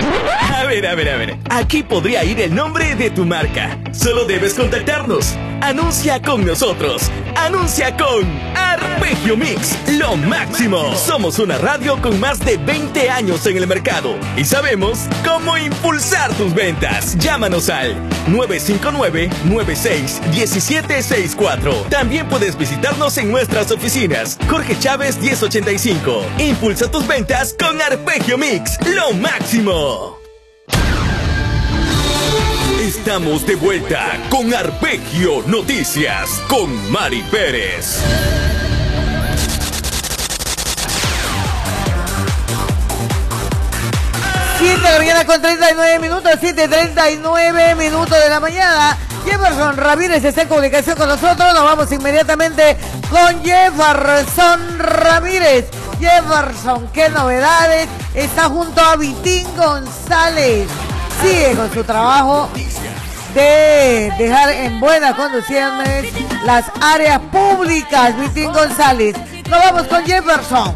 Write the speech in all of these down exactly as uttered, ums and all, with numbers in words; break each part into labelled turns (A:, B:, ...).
A: A ver, a ver, a ver. Aquí podría ir el nombre de tu marca. Solo debes contactarnos. Anuncia con nosotros. Anuncia con Arpegio Mix, lo máximo. Somos una radio con más de veinte años en el mercado y sabemos cómo impulsar tus ventas. Llámanos al nueve cinco nueve, nueve seis, uno siete seis cuatro. También puedes visitarnos en nuestras oficinas. Jorge Chávez diez ochenta y cinco. Impulsa tus ventas con Arpegio Mix, lo máximo. Estamos de vuelta con Arpegio Noticias con Mari Pérez.
B: siete de la mañana con treinta y nueve minutos, siete treinta y nueve minutos de la mañana. Jefferson Ramírez está en comunicación con nosotros. Nos vamos inmediatamente con Jefferson Ramírez. Jefferson, ¿qué novedades? Está junto a Vitín González. Sigue con su trabajo de dejar en buenas condiciones las áreas públicas. Vitín González. Nos vamos con Jefferson.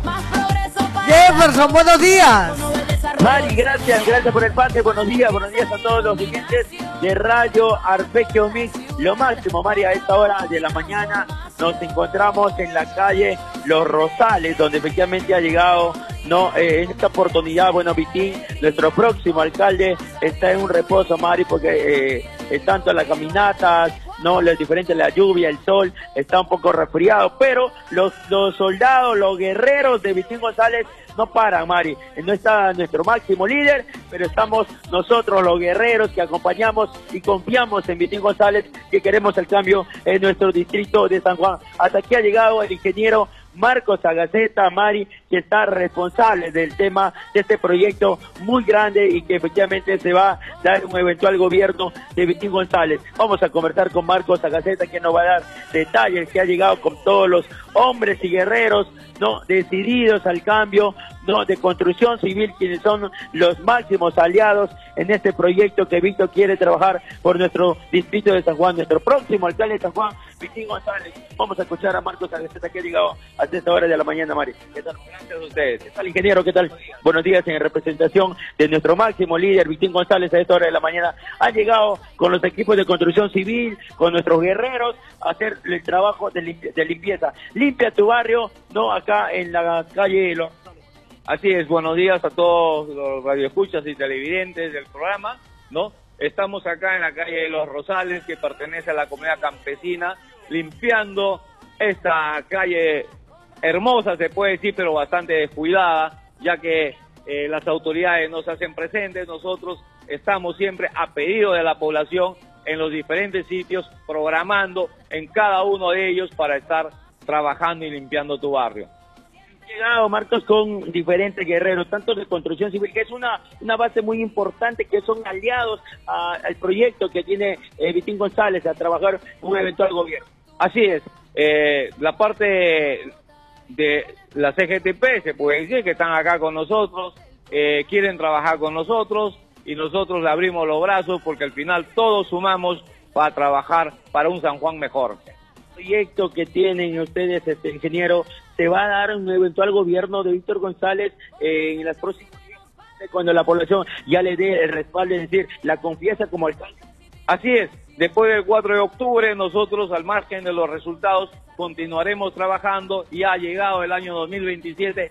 B: Jefferson, buenos días.
C: Mari, gracias, gracias por el pase, buenos días, buenos días a todos los clientes de Radio Arpegio Mix, lo máximo, Mari, a esta hora de la mañana nos encontramos en la calle Los Rosales, donde efectivamente ha llegado, no, eh, en esta oportunidad, bueno, Vitín, nuestro próximo alcalde, está en un reposo, Mari, porque eh, eh, tanto las caminatas, no, lo diferente, la lluvia, el sol, está un poco resfriado, pero los, los soldados, los guerreros de Vitín González no paran, Mari. No está nuestro máximo líder, pero estamos nosotros los guerreros que acompañamos y confiamos en Vitín González, que queremos el cambio en nuestro distrito de San Juan. Hasta aquí ha llegado el ingeniero Marcos Agaceta, Mari, que está responsable del tema de este proyecto muy grande y que efectivamente se va a dar un eventual gobierno de Vitín González. Vamos a conversar con Marcos Agaceta, que nos va a dar detalles, que ha llegado con todos los hombres y guerreros, no, decididos al cambio, no, de construcción civil, quienes son los máximos aliados en este proyecto que Víctor quiere trabajar por nuestro distrito de San Juan, nuestro próximo alcalde de San Juan, Vitín González. Vamos a escuchar a Marcos Agaceta, que ha llegado hasta esta hora de la mañana, Mari. ¿Qué tal? Gracias a ustedes. ¿Qué tal, ingeniero? ¿Qué tal? Buenos días, en representación de nuestro máximo líder, Vitín González, a esta hora de la mañana. Han llegado con los equipos de construcción civil, con nuestros guerreros, a hacer el trabajo de, limpi de limpieza. Limpia tu barrio, no, acá en la calle Los...
D: Así es, buenos días a todos los radioescuchas y televidentes del programa, ¿no? Estamos acá en la calle de Los Rosales, que pertenece a la comunidad campesina, limpiando esta calle hermosa, se puede decir, pero bastante descuidada, ya que eh, las autoridades no se hacen presentes. Nosotros estamos siempre a pedido de la población en los diferentes sitios, programando en cada uno de ellos para estar trabajando y limpiando tu barrio.
C: Llegado, Marcos, con diferentes guerreros, tanto de construcción civil, que es una, una base muy importante, que son aliados a, al proyecto que tiene eh, Vitín González a trabajar un eventual gobierno.
D: Así es, eh, la parte de la C G T P, se puede decir, que están acá con nosotros, eh, quieren trabajar con nosotros y nosotros le abrimos los brazos porque al final todos sumamos para trabajar para un San Juan mejor.
C: Proyecto que tienen ustedes, este ingeniero, se va a dar un eventual gobierno de Víctor González eh, en las próximas días, cuando la población ya le dé el respaldo, es decir, la confianza como alcalde.
D: Así es, después del cuatro de octubre nosotros, al margen de los resultados, continuaremos trabajando. Y ha llegado el año dos mil veintisiete,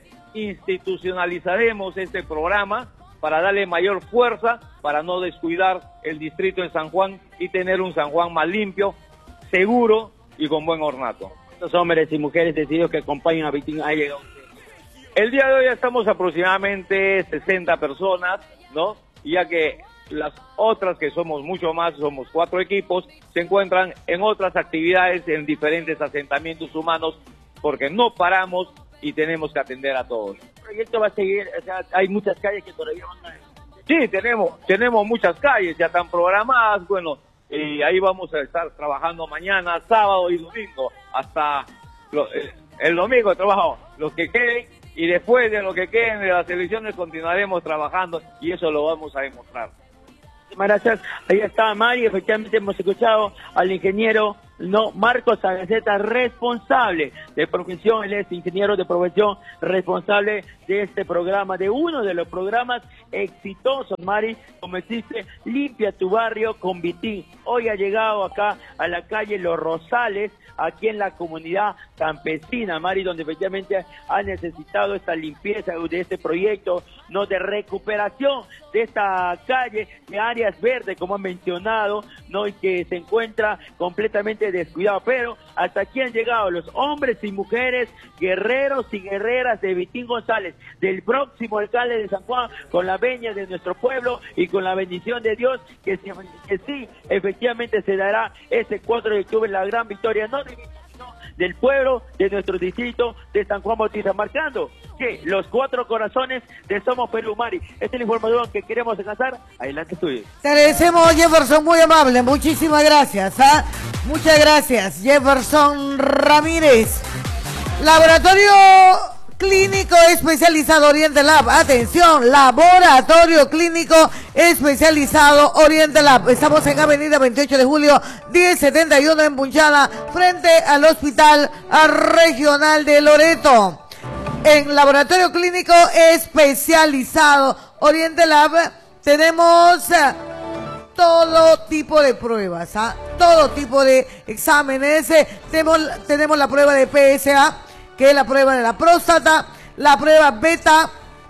D: institucionalizaremos este programa para darle mayor fuerza, para no descuidar el distrito de San Juan y tener un San Juan más limpio, seguro y con buen ornato.
C: Los hombres y mujeres decididos que acompañan a Vitín ha llegado.
D: El día de hoy estamos aproximadamente sesenta personas, ¿no? Ya que las otras, que somos mucho más, somos cuatro equipos, se encuentran en otras actividades en diferentes asentamientos humanos, porque no paramos y tenemos que atender a todos.
C: El proyecto va a seguir, o sea, hay muchas calles que todavía van a...
D: Sí, tenemos, tenemos muchas calles, ya están programadas, bueno, y ahí vamos a estar trabajando mañana, sábado y domingo, hasta lo, el, el domingo trabajo los que queden, y después de lo que queden de las elecciones continuaremos trabajando, y eso lo vamos a demostrar.
C: Muchas gracias. Ahí está Mari, efectivamente hemos escuchado al ingeniero No, Marcos Sagaceta, responsable de profesión, él es ingeniero de profesión, responsable de este programa, de uno de los programas exitosos, Mari, como existe Limpia tu Barrio con Vitín. Hoy ha llegado acá a la calle Los Rosales, aquí en la comunidad campesina, Mari, donde efectivamente ha necesitado esta limpieza de este proyecto, no de recuperación de esta calle, de áreas verdes, como han mencionado, no, y que se encuentra completamente descuidado, pero hasta aquí han llegado los hombres y mujeres, guerreros y guerreras de Vitín González, del próximo alcalde de San Juan, con la veña de nuestro pueblo y con la bendición de Dios, que, si, que sí, efectivamente se dará este cuatro de octubre la gran victoria, no de Vitín, sino del pueblo, de nuestro distrito de San Juan Bautista, marcando que los cuatro corazones de Somos Perú, Mari. Esta es la información que queremos alcanzar. Adelante, estudio.
B: Te agradecemos, Jefferson, muy amable, muchísimas gracias. ¿ah? Muchas gracias, Jefferson Ramírez. Laboratorio Clínico Especializado Oriente Lab. Atención, Laboratorio Clínico Especializado Oriente Lab. Estamos en Avenida veintiocho de julio, diez setenta y uno en Punchada, frente al Hospital Regional de Loreto. En Laboratorio Clínico Especializado Oriente Lab tenemos todo tipo de pruebas, ¿ah? todo tipo de exámenes. Tenemos, tenemos la prueba de P S A, que es la prueba de la próstata, la prueba beta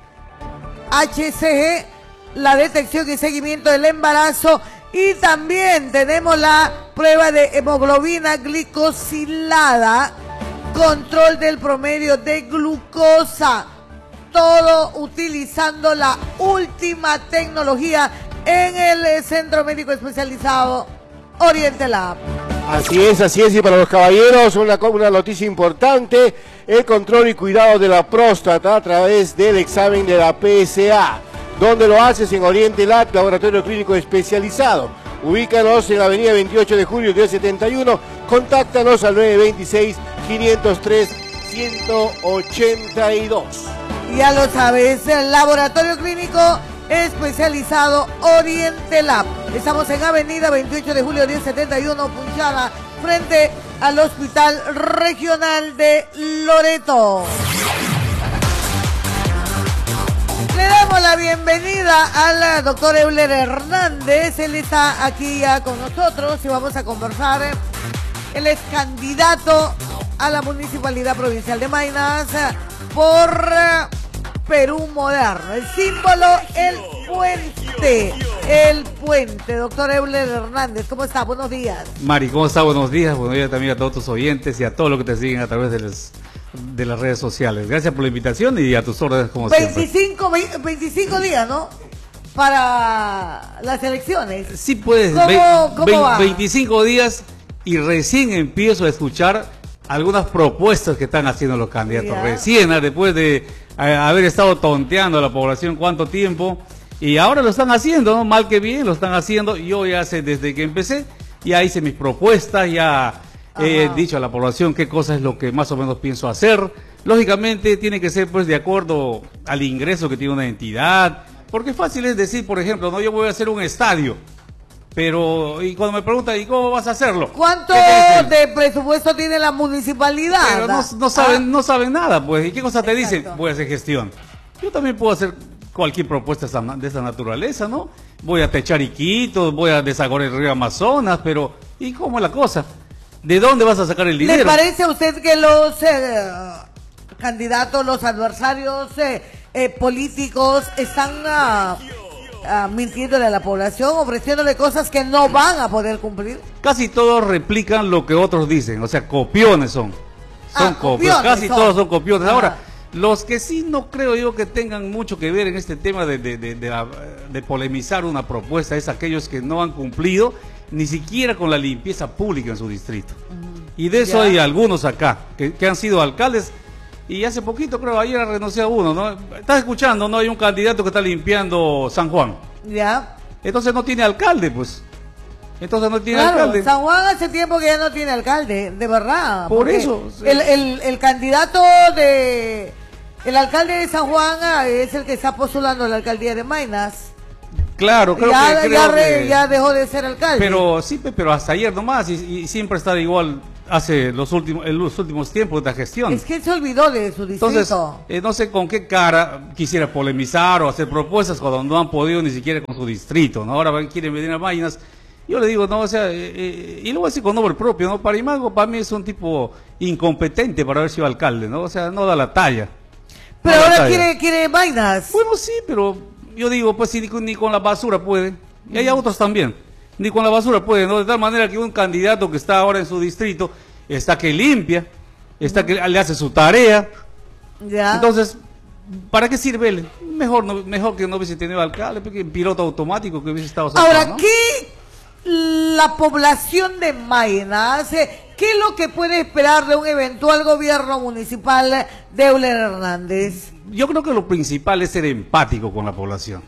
B: H C G, la detección y seguimiento del embarazo, y también tenemos la prueba de hemoglobina glicosilada, control del promedio de glucosa, todo utilizando la última tecnología en el Centro Médico Especializado Oriente Lab.
E: Así es, así es, y para los caballeros una, una noticia importante, el control y cuidado de la próstata a través del examen de la P S A, donde lo haces en Oriente Lab, Laboratorio Clínico Especializado. Ubícanos en la avenida veintiocho de julio diez setenta y uno, contáctanos al nueve veintiséis, quinientos tres, ciento ochenta y dos.
B: Ya lo sabes, el Laboratorio Clínico Especializado Oriente Lab. Estamos en avenida veintiocho de julio diez setenta y uno, Punchada, frente al Hospital Regional de Loreto. Le damos la bienvenida al doctor Euler Hernández. Él está aquí ya con nosotros y vamos a conversar. Él es candidato a la Municipalidad Provincial de Maynas por Perú Moderno. El símbolo, el puente. El puente. Doctor Euler Hernández, ¿cómo está? Buenos días.
F: Mari, ¿cómo está? Buenos días. Buenos días también a todos tus oyentes y a todos los que te siguen a través de los... de las redes sociales. Gracias por la invitación y a tus órdenes como
B: veinticinco, siempre. veinticinco días, ¿no? Para las elecciones.
F: Sí, puedes.
B: ¿Cómo, cómo va?
F: veinticinco días y recién empiezo a escuchar algunas propuestas que están haciendo los candidatos. Ya. Recién, después de eh, haber estado tonteando a la población cuánto tiempo, y ahora lo están haciendo, ¿no? Mal que bien, lo están haciendo. Yo ya sé, desde que empecé, ya hice mis propuestas, ya... He dicho a la población qué cosa es lo que más o menos pienso hacer. Lógicamente tiene que ser pues de acuerdo al ingreso que tiene una entidad, porque fácil es decir, por ejemplo, no, yo voy a hacer un estadio, pero y cuando me preguntan, ¿y cómo vas a hacerlo?
B: ¿Cuánto de presupuesto tiene la municipalidad?
F: Pero no, no saben, ah. no saben nada, pues. ¿Y qué cosa te Exacto. dicen? Voy a hacer gestión. Yo también puedo hacer cualquier propuesta de esa naturaleza, ¿no? Voy a techar Iquitos, voy a desaguar el río Amazonas, pero ¿y cómo es la cosa? ¿De dónde vas a sacar el dinero?
B: ¿Le parece a usted que los eh, candidatos, los adversarios eh, eh, políticos están uh, uh, mintiéndole a la población, ofreciéndole cosas que no van a poder cumplir?
F: Casi todos replican lo que otros dicen, o sea, copiones son. Son ah, copiones, casi son. todos son copiones. Ahora, ah. los que sí no creo yo que tengan mucho que ver en este tema de, de, de, de, la, de polemizar una propuesta es aquellos que no han cumplido ni siquiera con la limpieza pública en su distrito. Uh-huh. Y de eso ya. hay algunos acá, que, que han sido alcaldes, y hace poquito, creo, ayer renuncié a uno, ¿no? Estás escuchando, ¿no? Hay un candidato que está limpiando San Juan.
B: Ya.
F: Entonces no tiene alcalde, pues. Entonces no tiene
B: claro,
F: alcalde.
B: San Juan hace tiempo que ya no tiene alcalde, de verdad.
F: Por eso. Sí.
B: El, el, el candidato de... El alcalde de San Juan es el que está postulando a la alcaldía de Maynas.
F: Claro, creo
B: ya,
F: que, creo
B: ya, re-
F: que-
B: ya dejó de ser alcalde.
F: Pero sí, pe- pero hasta ayer nomás, y, y siempre está igual hace los últimos, en los últimos tiempos de esta gestión.
B: Es que él se olvidó de su distrito.
F: Entonces, eh, no sé con qué cara quisiera polemizar o hacer propuestas cuando no han podido ni siquiera con su distrito, ¿no? Ahora van- quieren venir a Maynas. Yo le digo, no, o sea, eh, eh, y lo voy a decir con nombre propio, ¿no? Parimango para mí es un tipo incompetente para haber sido alcalde, ¿no? O sea, no da la talla.
B: Pero
F: No da la
B: ahora
F: talla.
B: quiere, quiere vainas.
F: Bueno, sí, pero yo digo, pues si ni con, ni con la basura puede, y hay otros también, ni con la basura puede, ¿no? De tal manera que un candidato que está ahora en su distrito, está que limpia, está que le hace su tarea,
B: Ya.
F: entonces, ¿para qué sirve él? Mejor, no, mejor que no hubiese tenido alcalde, porque en piloto automático que hubiese estado sentado,
B: Ahora,
F: ¿no?
B: ¿qué la población de Maynas, eh, qué es lo que puede esperar de un eventual gobierno municipal de Euler Hernández?
F: Yo creo que lo principal es ser empático con la población.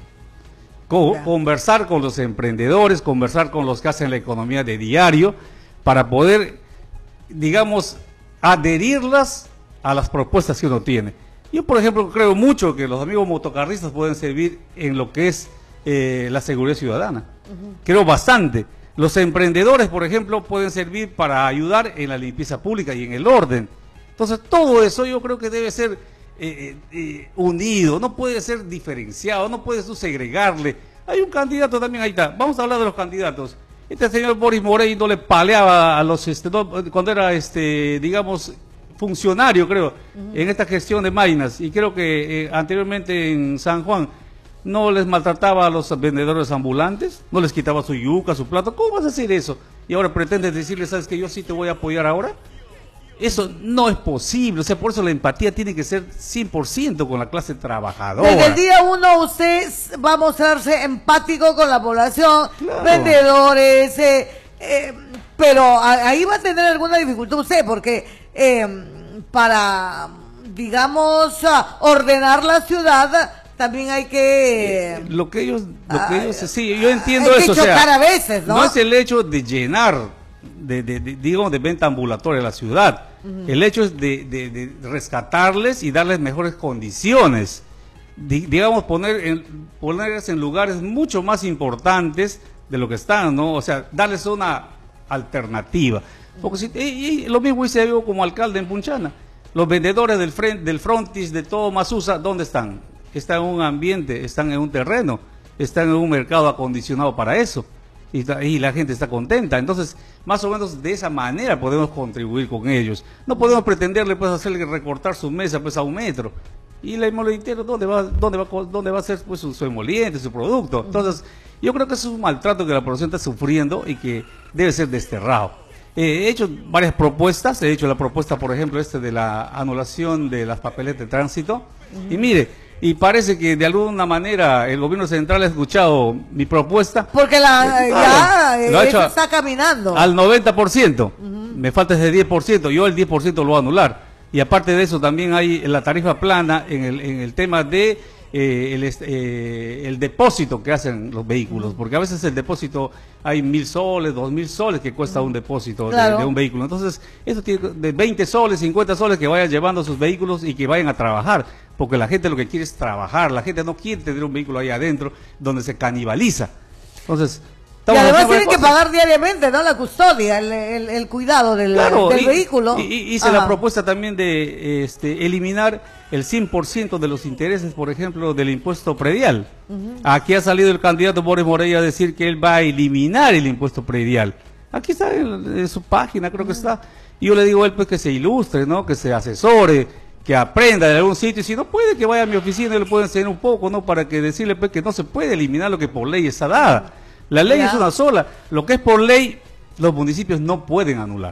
F: Co-
B: Ya.
F: conversar con los emprendedores, conversar con los que hacen la economía de diario, para poder, digamos, adherirlas a las propuestas que uno tiene. Yo, por ejemplo, creo mucho que los amigos motocarristas pueden servir en lo que es eh, la seguridad ciudadana. Creo bastante. Los emprendedores, por ejemplo, pueden servir para ayudar en la limpieza pública y en el orden. Entonces, todo eso yo creo que debe ser eh, eh, unido, no puede ser diferenciado, no puedes tú segregarle. Hay un candidato también, ahí está. Vamos a hablar de los candidatos. Este señor Boris Morey no le paleaba a los, este, no, cuando era, este, digamos, funcionario, creo, en esta gestión de Maynas, y creo que eh, anteriormente en San Juan no les maltrataba a los vendedores ambulantes, no les quitaba su yuca, su plato. ¿Cómo vas a hacer eso? Y ahora pretendes decirles, ¿sabes que yo sí te voy a apoyar ahora? Eso no es posible, o sea, por eso la empatía tiene que ser cien por ciento con la clase trabajadora.
B: Desde el día uno usted s- va a mostrarse empático con la población,
F: Claro.
B: vendedores, eh, eh, pero a- ahí va a tener alguna dificultad usted, porque eh, para, digamos, ah, ordenar la ciudad, también hay que...
F: Lo que ellos, lo que
B: Ah,
F: ellos, sí, yo entiendo
B: hay que
F: eso, o sea,
B: chocar a veces, ¿no?
F: no es el hecho de llenar, de, de, de- digamos, de venta ambulatoria la ciudad. El hecho es de, de- de rescatarles y darles mejores condiciones. Di- digamos, poner en, ponerles en lugares mucho más importantes de lo que están, ¿no? O sea, darles una alternativa. Porque si, y, y lo mismo hice yo como alcalde en Punchana. Los vendedores del, fren- del frontis, de todo Masusa, ¿dónde están? Están en un ambiente, están en un terreno, están en un mercado acondicionado para eso. Y, ta- y la gente está contenta. Entonces, más o menos de esa manera podemos contribuir con ellos. No podemos pretenderle pues hacerle recortar su mesa pues a un metro. Y el emolentero, ¿dónde va, dónde va, co- dónde va a ser pues su, su emoliente, su producto? Entonces, yo creo que eso es un maltrato que la población está sufriendo y que debe ser desterrado. Eh, he hecho varias propuestas, he hecho la propuesta, por ejemplo, este de la anulación de las papeletas de tránsito. Y mire, y parece que de alguna manera el gobierno central ha escuchado mi propuesta.
B: Porque la,
F: Eh,
B: ya
F: claro,
B: eh,
F: lo ha
B: eso
F: hecho
B: está caminando.
F: al noventa por ciento. Me falta ese diez por ciento, yo el diez por ciento lo voy a anular. Y aparte de eso también hay la tarifa plana en el, en el tema de eh, el, est- eh, el depósito que hacen los vehículos, porque a veces el depósito hay mil soles, dos mil soles que cuesta un depósito de-
B: Claro.
F: de, un vehículo. Entonces, eso tiene de veinte soles, cincuenta soles que vayan llevando sus vehículos y que vayan a trabajar, porque la gente lo que quiere es trabajar, la gente no quiere tener un vehículo ahí adentro donde se canibaliza. Entonces,
B: Y
F: estamos
B: además
F: haciendo
B: tienen que
F: cosas.
B: pagar diariamente, ¿no? La custodia, el, el- el cuidado del,
F: Claro,
B: del
F: y-
B: vehículo.
F: y- y hice
B: Ajá.
F: la propuesta también de este, eliminar el cien por ciento de los intereses, por ejemplo, del impuesto predial. Aquí ha salido el candidato Boris Morey a decir que él va a eliminar el impuesto predial. Aquí está en, en su página, creo que está. Y yo le digo a él pues que se ilustre, ¿no? Que se asesore, que aprenda de algún sitio. Y si no puede, que vaya a mi oficina y le puedo enseñar un poco, ¿no? Para que decirle pues que no se puede eliminar lo que por ley está dada. La ley
B: Ya.
F: es una sola. Lo que es por ley, los municipios no pueden anular.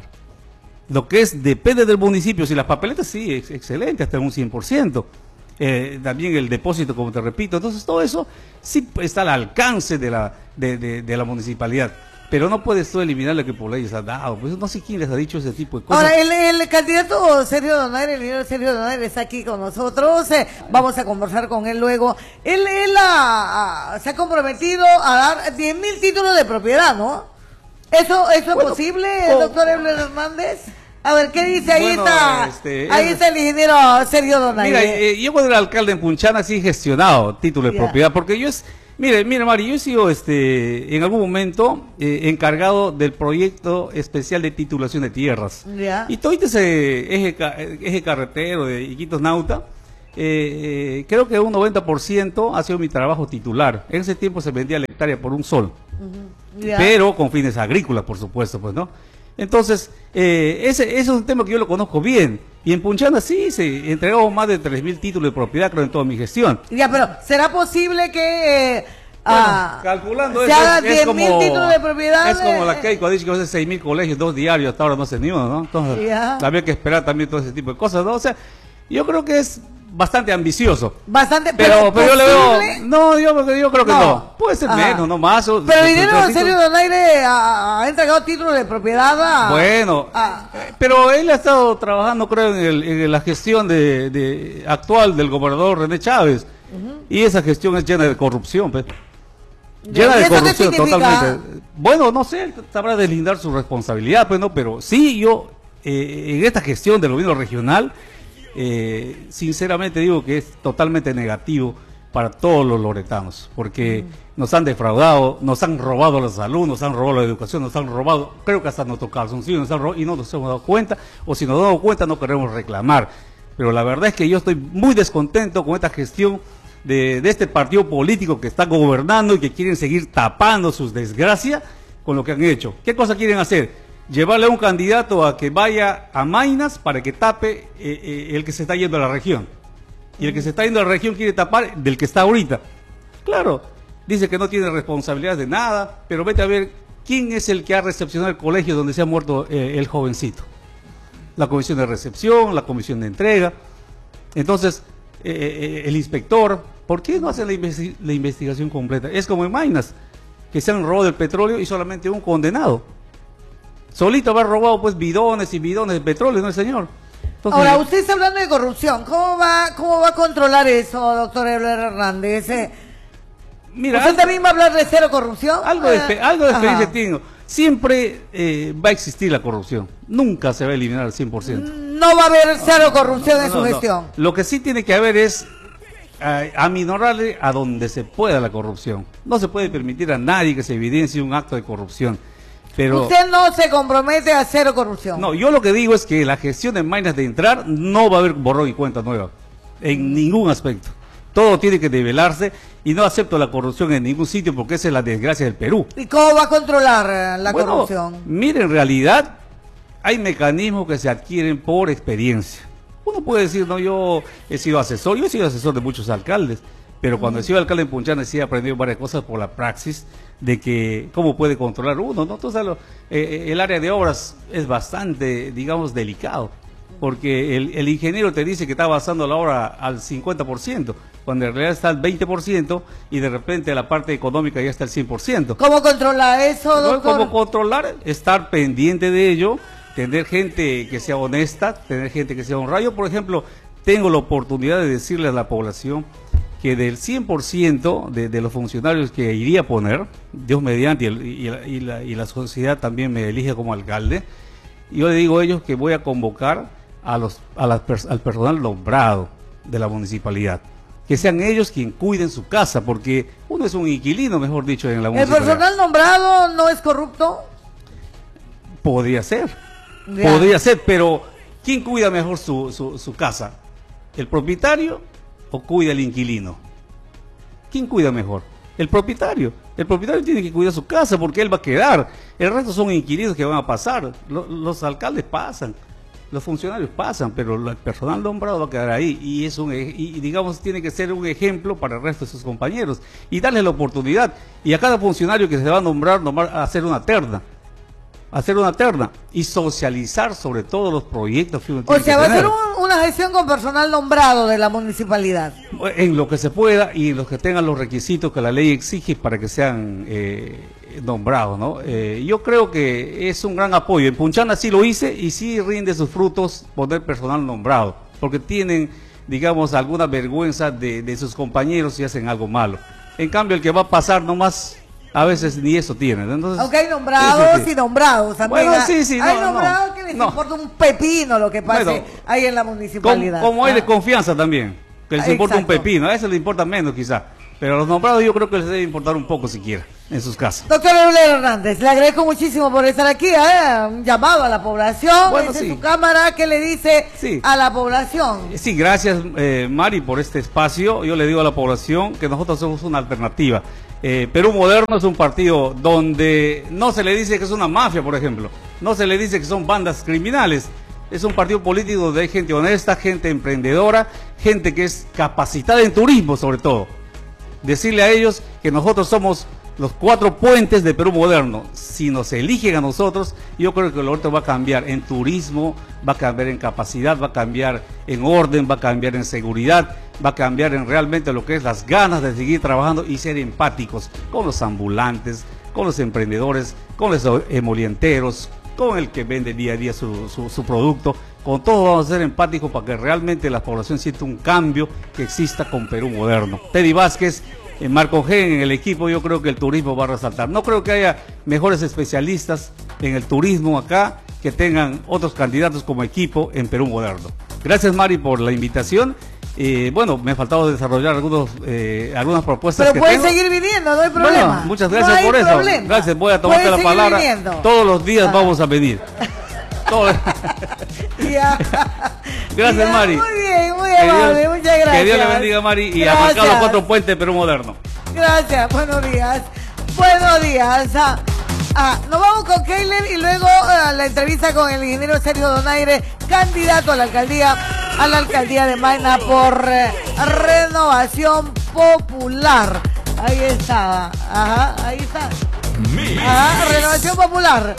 F: Lo que es, depende del municipio. Si las papeletas, sí, es excelente, hasta un cien por ciento. Eh, también el depósito, como te repito. Entonces, todo eso sí está al alcance de la, de, de- de la municipalidad. Pero no puedes tú eliminar lo que por ley está dado. Pues no sé quién les ha dicho ese tipo de cosas.
B: Ahora, el, el candidato Sergio Donaire, el ingeniero Sergio Donaire está aquí con nosotros. eh, vamos a conversar con él luego. Él, él ha- ha- se ha comprometido a dar diez mil títulos de propiedad, ¿no? ¿Eso, eso es
F: Bueno,
B: posible,
F: oh.
B: doctor Euler Hernández? A ver, ¿qué dice? Ahí
F: Bueno,
B: está
F: este,
B: ahí
F: él-
B: está el ingeniero Sergio Donaire.
F: Mira, eh, yo cuando era alcalde en Punchana sí he gestionado título de
B: Ya.
F: propiedad, porque yo es, Mire, mire, Mari, yo he sido este, en algún momento eh, encargado del proyecto especial de titulación de tierras.
B: Ya.
F: Y todo ese eje, ca- eje carretero de Iquitos Nauta, eh, eh, creo que un noventa por ciento ha sido mi trabajo titular. En ese tiempo se vendía la hectárea por un sol,
B: Ya.
F: pero con fines agrícolas, por supuesto, pues, ¿no? Entonces, eh, ese, ese es un tema que yo lo conozco bien. Y en Punchana sí, se entregó más de tres mil títulos de propiedad, creo, en toda mi gestión.
B: Ya, pero ¿será posible que... eh,
F: Bueno,
B: ah,
F: calculando
B: se
F: eso,
B: haga
F: es, es
B: diez
F: como,
B: mil títulos de propiedad?
F: es como la
B: eh,
F: Keiko ha dicho que hace seis mil colegios, dos diarios, hasta ahora no hace ni uno, ¿no? Entonces,
B: Ya.
F: había que esperar también todo ese tipo de cosas, ¿no? O sea, yo creo que es bastante ambicioso.
B: Bastante,
F: Pero, pero yo le veo,
B: ¿posible?
F: no, yo, yo creo que
B: No.
F: no. Puede ser
B: Ajá.
F: menos, no más. o-
B: Pero
F: de-
B: dinero
F: de-
B: en serio, Donaire ha, ha entregado títulos de propiedad a...
F: Bueno,
B: a-
F: eh, pero él ha estado trabajando, creo, en, el- en la gestión de, de- actual del gobernador René Chávez. Y esa gestión es llena de corrupción, pues. Llena
B: ¿Y
F: de
B: eso qué
F: corrupción,
B: significa?
F: totalmente. Bueno, no sé, él sabrá deslindar su responsabilidad, pues no, pero sí, yo, eh, en esta gestión del gobierno regional, eh, sinceramente digo que es totalmente negativo para todos los loretanos, porque nos han defraudado, nos han robado la salud, nos han robado la educación, nos han robado, creo que hasta nuestro calzoncillo nos han robado y no nos hemos dado cuenta, o si nos damos cuenta no queremos reclamar. Pero la verdad es que yo estoy muy descontento con esta gestión de, de este partido político que está gobernando y que quieren seguir tapando sus desgracias con lo que han hecho. ¿Qué cosa quieren hacer? Llevarle a un candidato a que vaya a Maynas para que tape eh, eh, el que se está yendo a la región. Y el que se está yendo a la región quiere tapar del que está ahorita. Claro, dice que no tiene responsabilidad de nada, pero vete a ver quién es el que ha recepcionado el colegio donde se ha muerto eh, el jovencito. La comisión de recepción, la comisión de entrega. Entonces, eh, eh, el inspector, ¿por qué no hacen la, investi- la investigación completa? Es como en Maynas, que se han robado el petróleo y solamente un condenado. Solito haber robado pues bidones y bidones de petróleo, ¿no, señor? Entonces,
B: Ahora, usted está hablando de corrupción. ¿Cómo va, cómo va a controlar eso, doctor Euler Hernández? Eh,
F: mira,
B: ¿Usted
F: algo,
B: también va a hablar de cero corrupción?
F: algo de,
B: Eh,
F: expe- algo de
B: ajá.
F: experiencia tengo. Siempre eh, va a existir la corrupción. Nunca se va a eliminar al cien por ciento.
B: No va a haber cero corrupción en
F: No,
B: su
F: no, no.
B: gestión.
F: Lo que sí tiene que haber es eh, aminorarle a donde se pueda la corrupción. No se puede permitir a nadie que se evidencie un acto de corrupción. Pero
B: Usted no se compromete a cero corrupción.
F: no, yo lo que digo es que la gestión de Maynas de entrar no va a haber borrón y cuenta nueva. En ningún aspecto. Todo tiene que develarse y no acepto la corrupción en ningún sitio porque esa es la desgracia del Perú.
B: ¿Y cómo va a controlar eh, la
F: Bueno,
B: corrupción?
F: mire, en realidad hay mecanismos que se adquieren por experiencia. Uno puede decir, no, yo he sido asesor, yo he sido asesor de muchos alcaldes, pero cuando he sido alcalde en Punchana sí he aprendido varias cosas por la praxis de que cómo puede controlar uno, ¿no? Entonces lo- eh, el área de obras es bastante, digamos, delicado, porque el, el ingeniero te dice que está avanzando la obra al cincuenta por ciento, cuando en realidad está al veinte por ciento y de repente la parte económica ya está al cien por ciento.
B: ¿Cómo controla eso,
F: ¿No?
B: doctor?
F: ¿Cómo controlar? Estar pendiente de ello, tener gente que sea honesta, tener gente que sea honrada. Yo, por ejemplo, tengo la oportunidad de decirle a la población que del cien por ciento de, de los funcionarios que iría a poner, Dios mediante, y, el- y la, y la- y la sociedad también me elige como alcalde, yo le digo a ellos que voy a convocar a los, a las pers- al personal nombrado de la municipalidad. Que sean ellos quien cuiden su casa, porque uno es un inquilino, mejor dicho, en la
B: ¿El
F: municipalidad.
B: personal nombrado no es corrupto?
F: Podría ser,
B: Ya.
F: podría ser, pero ¿quién cuida mejor su, su, su casa? ¿El propietario o cuida el inquilino? ¿Quién cuida mejor? El propietario. El propietario tiene que cuidar su casa porque él va a quedar. El resto son inquilinos que van a pasar. Lo- los alcaldes pasan, los funcionarios pasan, pero el personal nombrado va a quedar ahí. Y es un ej- y digamos tiene que ser un ejemplo para el resto de sus compañeros y darles la oportunidad. Y a cada funcionario que se va a nombrar, nombrar a hacer una terna. Hacer una terna y socializar sobre todos los proyectos que uno
B: O
F: tiene
B: sea,
F: que
B: va a
F: tener.
B: ser un- una gestión con personal nombrado de la municipalidad.
F: En lo que se pueda y en los que tengan los requisitos que la ley exige para que sean eh, nombrados, ¿no? Eh, yo creo que es un gran apoyo. En Punchana sí lo hice y sí rinde sus frutos poner personal nombrado, porque tienen, digamos, alguna vergüenza de, de sus compañeros si hacen algo malo. En cambio, el que va a pasar nomás, a veces ni eso tiene. Entonces,
B: Aunque hay nombrados
F: sí, sí, sí.
B: y nombrados también.
F: Bueno,
B: ¿ah?
F: sí, sí, no,
B: hay
F: no.
B: nombrados que les
F: No.
B: importa un pepino lo que pase
F: Bueno,
B: ahí en la
F: Como,
B: municipalidad.
F: como hay
B: Ah.
F: de confianza también, que les importa un
B: Exacto.
F: pepino, a eso le importa menos quizá. Pero a los nombrados yo creo que les debe importar un poco siquiera en sus casas.
B: Doctor Euler Hernández, le agradezco muchísimo por estar aquí, ¿eh? Un llamado a la población,
F: Bueno,
B: desde
F: sí.
B: su cámara, ¿qué le dice
F: Sí.
B: a la población?
F: Sí, gracias eh, Mari por este espacio. Yo le digo a la población que nosotros somos una alternativa. Eh, Perú Moderno es un partido donde no se le dice que es una mafia, por ejemplo. No se le dice que son bandas criminales. Es un partido político donde hay gente honesta, gente emprendedora, gente que es capacitada en turismo sobre todo. Decirle a ellos que nosotros somos los cuatro puentes de Perú Moderno. Si nos eligen a nosotros, yo creo que lo otro va a cambiar en turismo, va a cambiar en capacidad, va a cambiar en orden, va a cambiar en seguridad, va a cambiar en realmente lo que es las ganas de seguir trabajando y ser empáticos con los ambulantes, con los emprendedores, con los emolienteros, con el que vende día a día su, su, su producto. Con todos vamos a ser empáticos para que realmente la población sienta un cambio que exista con Perú Moderno. Teddy Vázquez, en Marco G, en el equipo, yo creo que el turismo va a resaltar. No creo que haya mejores especialistas en el turismo acá que tengan otros candidatos como equipo en Perú Moderno. Gracias Mari por la invitación. Eh, bueno, me ha faltado desarrollar algunos, eh, algunas propuestas.
B: Pero
F: que
B: pueden
F: tengo.
B: seguir viniendo, no hay problema.
F: Bueno, muchas gracias
B: no
F: por
B: hay
F: eso.
B: problema.
F: Gracias, voy a tomarte
B: Pueden
F: la
B: seguir
F: palabra.
B: viniendo.
F: Todos los días
B: Ah.
F: vamos a venir. Todo-
B: Ya.
F: Gracias,
B: Ya,
F: Mari.
B: Muy bien, muy
F: Que
B: amable,
F: Dios-
B: muchas gracias.
F: Que Dios le bendiga, Mari, y
B: Gracias.
F: a marcar los cuatro puentes de Perú Moderno.
B: Gracias, buenos días. Buenos días. Ah, ah, nos vamos con Keiler y luego ah, la entrevista con el ingeniero Sergio Donaire, candidato a la alcaldía, a la alcaldía de Maina por eh, Renovación Popular. Ahí está. Ajá, ahí está.
A: Mix.
B: Ajá, Renovación Popular.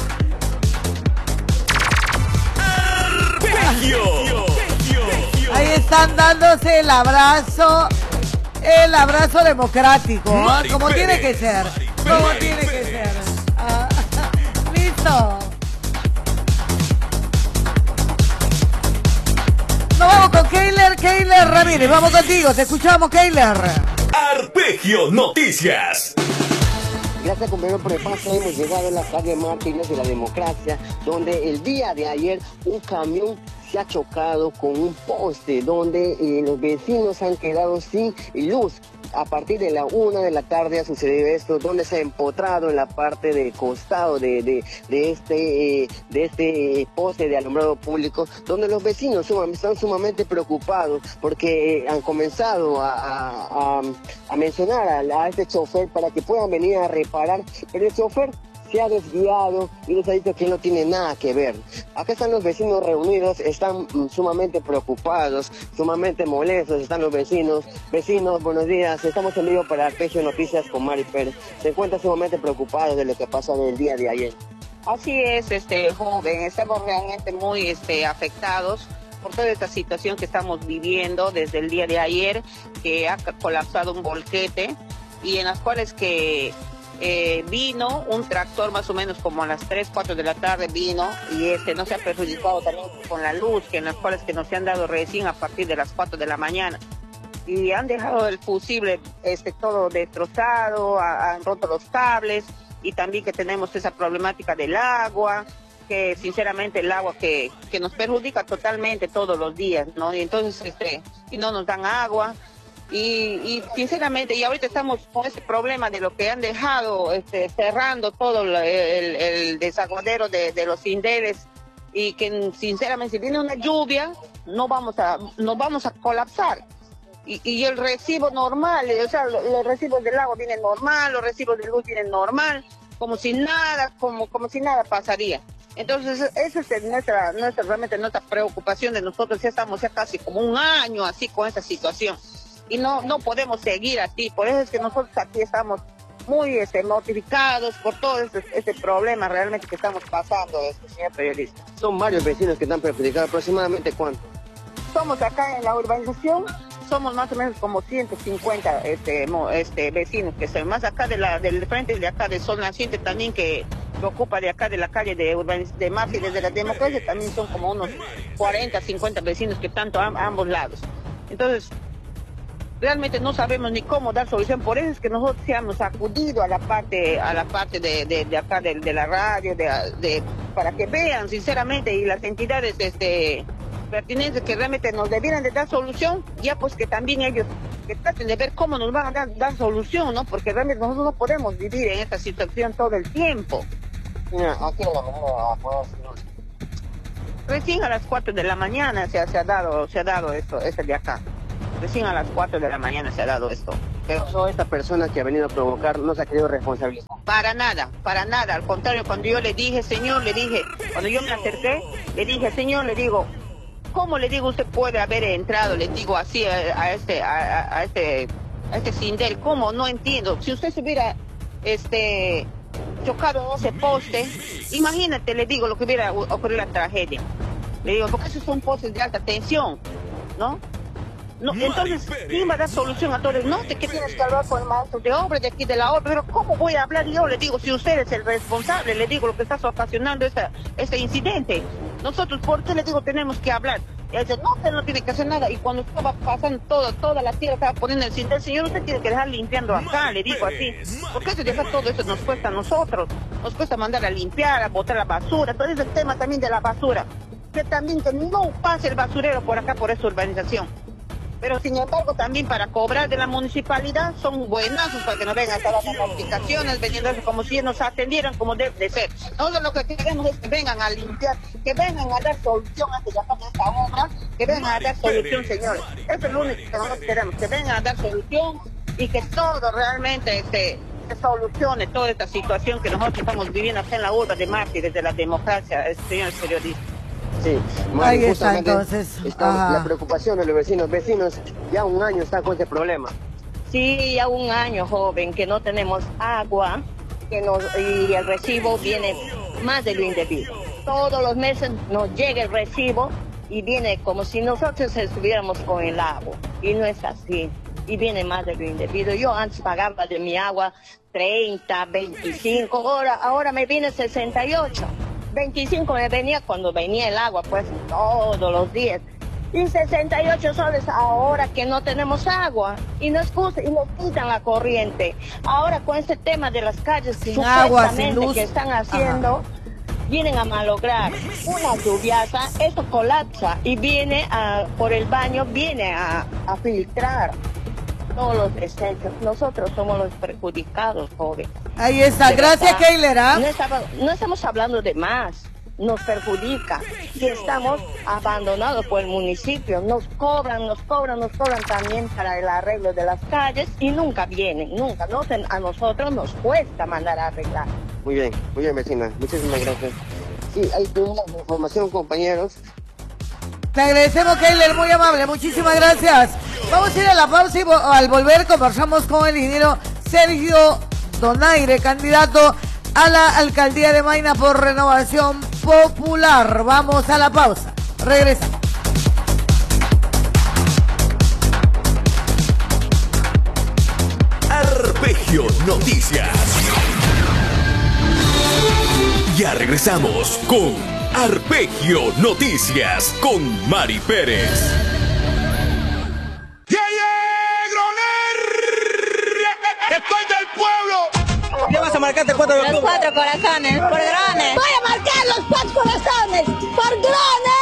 A: Arpegio.
B: Ahí están dándose el abrazo, el abrazo democrático, ¿ah?
A: Mari
B: como
A: Pérez,
B: tiene que ser,
A: Mari
B: como
A: Pérez.
B: tiene que ser. Ah, listo. Nos vamos con Keiler, Keiler Ramírez, vamos contigo, te escuchamos Keiler.
A: Arpegio Noticias.
G: Gracias compañero por el paso, hemos llegado a la calle Martínez de la Democracia, donde el día de ayer un camión se ha chocado con un poste, donde eh, los vecinos han quedado sin luz. A partir de la una de la tarde ha sucedido esto, donde se ha empotrado en la parte de costado de, de, de este, eh, de este eh, poste de alumbrado público, donde los vecinos sumam, están sumamente preocupados porque eh, han comenzado a, a, a, a mencionar a, a este chofer para que puedan venir a reparar, pero el chofer se ha desviado y les ha dicho que no tiene nada que ver. Acá están los vecinos reunidos, están mm, sumamente preocupados, sumamente molestos, están los vecinos. Vecinos, buenos días, estamos en vivo para Arpegio Noticias con Mari Pérez. Se encuentran sumamente preocupados de lo que pasó en el día de ayer.
H: Así es, este joven, estamos realmente muy este, afectados por toda esta situación que estamos viviendo desde el día de ayer, que ha colapsado un volquete y en las cuales que Eh, vino un tractor más o menos como a las tres, cuatro de la tarde vino y este no se ha perjudicado también con la luz, que en las cuales que nos han dado recién a partir de las cuatro de la mañana. Y han dejado el fusible este, todo destrozado, ha, han roto los cables y también que tenemos esa problemática del agua, que sinceramente el agua que, que nos perjudica totalmente todos los días, ¿no? Y entonces este, y no nos dan agua. Y, y sinceramente, y ahorita estamos con ese problema de lo que han dejado este, cerrando todo el, el, el desaguadero de, de los Indeles, y que sinceramente si viene una lluvia no vamos a no vamos a colapsar. Y, y el recibo normal, o sea, los, los recibos del agua vienen normal, los recibos de luz vienen normal, como si nada, como, como si nada pasaría. Entonces, esa es nuestra, nuestra, realmente nuestra preocupación de nosotros. Ya estamos ya casi como un año así con esta situación. Y no no podemos seguir así, por eso es que nosotros aquí estamos muy este, mortificados por todo este, este problema realmente que estamos pasando, este, señor periodista.
G: Son varios vecinos que están perjudicados, aproximadamente ¿cuántos?
H: Somos acá en la urbanización, somos más o menos como ciento cincuenta este, mo, este, vecinos, que son más acá de la, del frente de acá de Sol Naciente también, que, que ocupa de acá de la calle de, de Mafia desde la Democracia, también son como unos cuarenta, cincuenta vecinos que están a, a ambos lados. Entonces, realmente no sabemos ni cómo dar solución, por eso es que nosotros hemos acudido a la parte a la parte de, de, de acá de, de la radio, de, de, para que vean sinceramente, y las entidades este, pertinentes que realmente nos debieran de dar solución, ya pues que también ellos que traten de ver cómo nos van a dar, dar solución, ¿no? Porque realmente nosotros no podemos vivir en esta situación todo el tiempo.
G: Mira, aquí en la mañana, pues,
H: Recién a las cuatro de la mañana se ha, se ha dado, se ha dado esto, este de acá. Recién a las cuatro de la mañana se ha dado esto. Pero
G: toda esta persona que ha venido a provocar no se ha querido responsabilizar.
H: para nada, para nada. Al contrario, cuando yo le dije, señor, le dije, cuando yo me acerqué, le dije, señor, le digo, ¿cómo le digo usted puede haber entrado? Le digo así a, a este, a, a este, a este Sindel, ¿cómo? No entiendo. Si usted se hubiera, este, chocado en ese poste, imagínate, le digo, lo que hubiera ocurrido la tragedia. Le digo, porque esos son postes de alta tensión, ¿no? No, entonces, ¿quién va a dar solución a todo? No, ¿de qué tienes que hablar con el maestro de obra de aquí de la obra? Pero ¿cómo voy a hablar yo? Le digo, si usted es el responsable, le digo lo que está ocasionando ese, ese incidente. Nosotros, ¿por qué le digo tenemos que hablar? Y él dice, no, usted no tiene que hacer nada. Y cuando estaba pasando todo, toda la tierra, estaba poniendo el cintel, señor, usted tiene que dejar limpiando acá, le digo así. Porque eso dejar todo eso nos cuesta a nosotros. Nos cuesta mandar a limpiar, a botar la basura. Todo ese tema también de la basura. Que también que no pase el basurero por acá, por esa urbanización. Pero sin embargo también para cobrar de la municipalidad son buenas para que nos vengan a estar dando aplicaciones, vendiendo como si nos atendieran como debe de ser. Nosotros lo que queremos es que vengan a limpiar, que vengan a dar solución a esta obra, que vengan a dar solución, señores. Eso es lo único que nosotros queremos, que vengan a dar solución y que todo realmente este, se solucione toda esta situación que nosotros estamos viviendo acá en la urba de Mártires de la democracia, señores periodistas.
G: Sí, Mari,
B: ahí está entonces.
G: Está la preocupación de los vecinos. Vecinos, ya un año están con este problema.
I: Sí, ya un año, joven, que no tenemos agua que nos, y el recibo viene más de lo indebido. Todos los meses nos llega el recibo y viene como si nosotros estuviéramos con el agua. Y no es así. Y viene más de lo indebido. Yo antes pagaba de mi agua treinta, veinticinco, ahora, ahora me viene sesenta y ocho. veinticinco me venía cuando venía el agua, pues todos los días. Y sesenta y ocho soles ahora que no tenemos agua. Y nos, puse, y nos quitan la corriente. Ahora con este tema de las calles
B: sin
I: supuestamente
B: agua, sin luz,
I: que están haciendo, ajá, vienen a malograr. Una lluviaza, eso colapsa y viene a, por el baño, viene a, a filtrar todos los desechos. Nosotros somos los perjudicados, joven.
B: Ahí está, de gracias Keilera.
I: No, estaba, no estamos hablando de más, nos perjudica. Y estamos abandonados por el municipio. Nos cobran, nos cobran, nos cobran también para el arreglo de las calles y nunca vienen, nunca. No, a nosotros nos cuesta mandar a arreglar.
G: Muy bien, muy bien, vecina. Muchísimas gracias. Sí, ahí tenemos la información, compañeros.
B: Te agradecemos, Keiler, muy amable, muchísimas gracias. Vamos a ir a la pausa y vo al volver conversamos con el ingeniero Sergio Donaire, candidato a la alcaldía de Mayna por Renovación Popular. Vamos a la pausa, regresamos.
A: Arpegio Noticias. Ya regresamos con Arpegio Noticias con Mari Pérez.
J: ¡Yeah, yeah, Groner! ¡Estoy del pueblo!
K: ¿Qué vas a marcarte cuatro
L: Los cuatro corazones, por Groner.
M: Voy a marcar los cuatro corazones, por Groner.